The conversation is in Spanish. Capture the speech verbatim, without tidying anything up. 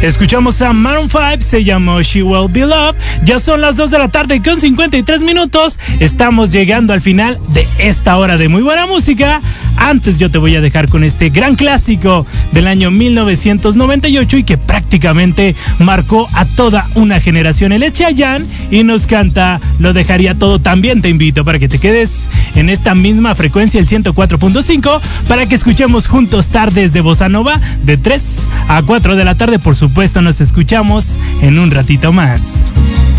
Escuchamos a Maroon cinco, se llamó She Will Be Loved. Ya son las dos de la tarde con cincuenta y tres minutos. Estamos llegando al final de esta hora de muy buena música. Antes yo te voy a dejar con este gran clásico del año mil novecientos noventa y ocho y que prácticamente marcó a toda una generación. Él es Chayanne y nos canta Lo Dejaría Todo. También te invito para que te quedes en esta misma frecuencia, el ciento cuatro punto cinco, para que escuchemos juntos Tardes de Bossa Nova de tres a cuatro de la tarde. Por supuesto, nos escuchamos en un ratito más.